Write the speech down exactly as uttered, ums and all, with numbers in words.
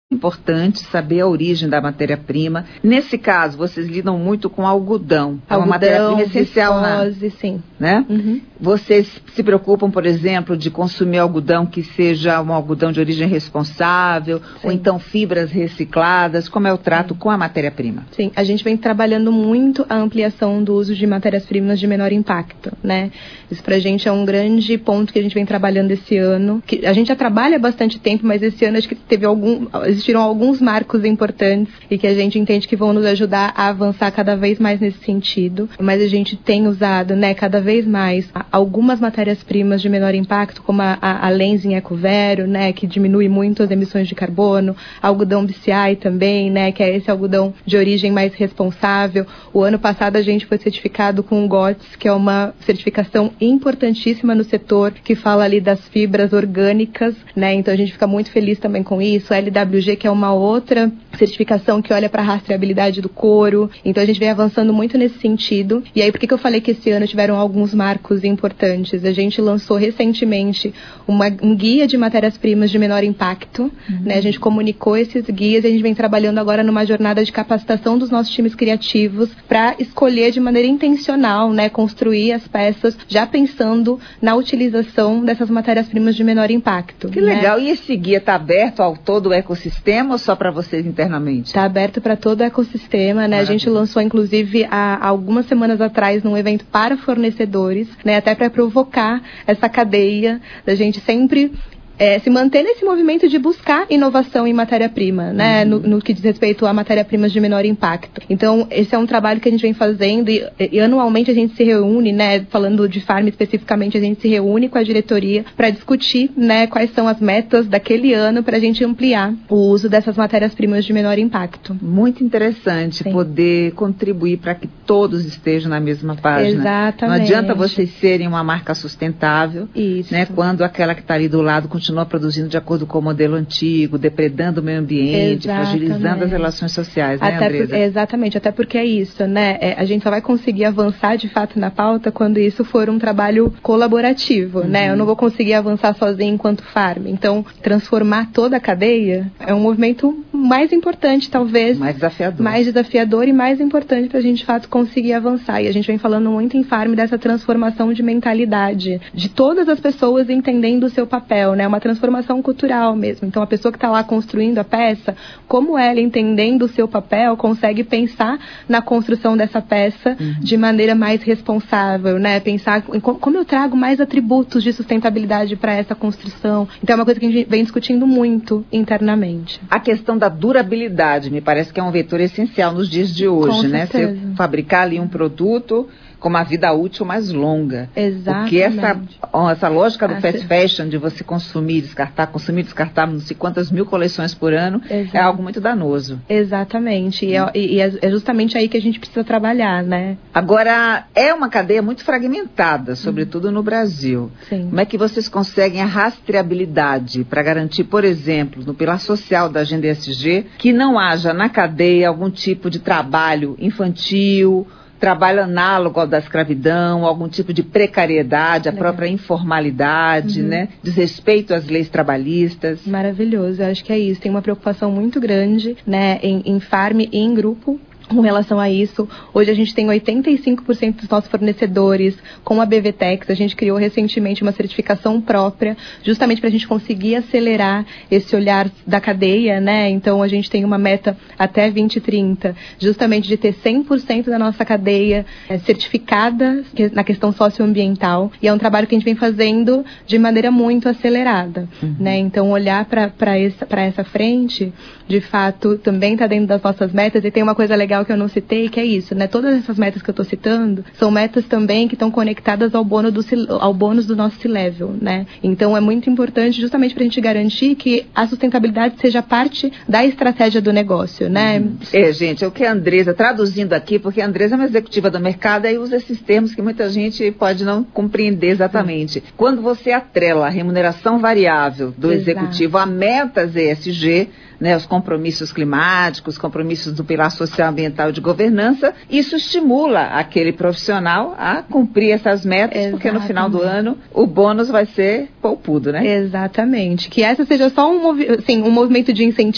Importante saber a origem da matéria-prima. Nesse caso, vocês lidam muito com algodão. É uma Algodão, matéria-prima essencial, viscose, na, sim. né? Uhum. Vocês se preocupam, por exemplo, de consumir algodão que seja um algodão de origem responsável, sim, ou então fibras recicladas? Como é o trato sim. com a matéria-prima? Sim, a gente vem trabalhando muito a ampliação do uso de matérias-primas de menor impacto, né? Isso pra gente é um grande ponto que a gente vem trabalhando esse ano. Que a gente já trabalha há bastante tempo, mas esse ano acho que teve algum... existiram alguns marcos importantes e que a gente entende que vão nos ajudar a avançar cada vez mais nesse sentido. Mas a gente tem usado, né, cada vez mais algumas matérias-primas de menor impacto, como a, a, a Lenzing Ecovero, né, que diminui muito as emissões de carbono, algodão B C I também, né, que é esse algodão de origem mais responsável. O ano passado a gente foi certificado com o G O T S, que é uma certificação importantíssima no setor, que fala ali das fibras orgânicas, né, então a gente fica muito feliz também com isso. L W G, que é uma outra certificação que olha para a rastreabilidade do couro. Então a gente vem avançando muito nesse sentido. E aí, por que que eu falei que esse ano tiveram alguns marcos importantes? A gente lançou recentemente uma, um guia de matérias-primas de menor impacto, uhum. né? A gente comunicou esses guias e a gente vem trabalhando agora numa jornada de capacitação dos nossos times criativos para escolher de maneira intencional, né, construir as peças já pensando na utilização dessas matérias-primas de menor impacto. Que né? legal! E esse guia está aberto ao todo o ecossistema ou só para vocês internamente? Está aberto para todo o ecossistema, né? Maravilha. A gente lançou, inclusive, há algumas semanas atrás, num evento para fornecedores, né? Até para provocar essa cadeia da gente sempre... É, se manter nesse movimento de buscar inovação em matéria-prima, né, uhum. no, no que diz respeito a matéria-primas de menor impacto. Então, esse é um trabalho que a gente vem fazendo e, e anualmente a gente se reúne, né, falando de Farm especificamente, a gente se reúne com a diretoria para discutir, né, quais são as metas daquele ano para a gente ampliar o uso dessas matérias-primas de menor impacto. Muito interessante Sim. poder contribuir para que todos estejam na mesma página. Exatamente. Não adianta vocês serem uma marca sustentável, Isso. né, quando aquela que está ali do lado continua continua produzindo de acordo com o modelo antigo, depredando o meio ambiente, exatamente. Fragilizando as relações sociais, né, até Andresa? Por, exatamente, até porque é isso, né? É, a gente só vai conseguir avançar de fato na pauta quando isso for um trabalho colaborativo, uhum. né? Eu não vou conseguir avançar sozinho enquanto farm. Então, transformar toda a cadeia é um movimento mais importante, talvez. Mais desafiador. Mais desafiador e mais importante para a gente, de fato, conseguir avançar. E a gente vem falando muito em farm dessa transformação de mentalidade, de todas as pessoas entendendo o seu papel, né? Uma transformação cultural mesmo. Então, a pessoa que está lá construindo a peça, como ela, entendendo o seu papel, consegue pensar na construção dessa peça uhum. de maneira mais responsável, né? Pensar em como eu trago mais atributos de sustentabilidade para essa construção. Então, é uma coisa que a gente vem discutindo muito internamente. A questão da durabilidade, me parece que é um vetor essencial nos dias de hoje, Com né? certeza. Você fabricar ali um produto com uma vida útil mais longa. Exatamente. Porque essa, essa lógica do ah, fast sim. fashion, de você consumir, descartar, consumir, descartar, não sei quantas mil coleções por ano, Exato. É algo muito danoso. Exatamente. E, é, e é justamente aí que a gente precisa trabalhar, né? Agora, é uma cadeia muito fragmentada, sobretudo hum. no Brasil. Sim. Como é que vocês conseguem a rastreabilidade para garantir, por exemplo, no pilar social da Agenda E S G, que não haja na cadeia algum tipo de trabalho infantil, trabalho análogo ao da escravidão, algum tipo de precariedade, a Legal. Própria informalidade, uhum. né? Desrespeito às leis trabalhistas. Maravilhoso, eu acho que é isso. Tem uma preocupação muito grande, né, em, em farm e em grupo. Com relação a isso, hoje a gente tem oitenta e cinco por cento dos nossos fornecedores com a B V Tex. A gente criou recentemente uma certificação própria, justamente para a gente conseguir acelerar esse olhar da cadeia, né? Então, a gente tem uma meta até vinte e trinta, justamente de ter cem por cento da nossa cadeia é, certificada na questão socioambiental. E é um trabalho que a gente vem fazendo de maneira muito acelerada, uhum. né? Então, olhar para essa, para essa frente, de fato, também está dentro das nossas metas. E tem uma coisa legal que eu não citei, que é isso, né? Todas essas metas que eu estou citando são metas também que estão conectadas ao bônus do, ao bônus do nosso C-Level, né? Então, é muito importante justamente para a gente garantir que a sustentabilidade seja parte da estratégia do negócio, né? Uhum. É, gente, é o que a Andresa, traduzindo aqui, porque a Andresa é uma executiva do mercado e usa esses termos que muita gente pode não compreender exatamente. Uhum. Quando você atrela a remuneração variável do Exato. Executivo a metas E S G, né, os compromissos climáticos, compromissos do pilar social, ambiental e de governança, isso estimula aquele profissional a cumprir essas metas, Exatamente. Porque no final do ano o bônus vai ser poupudo, né? Exatamente. Que essa seja só um, movi- assim, um movimento de incentivo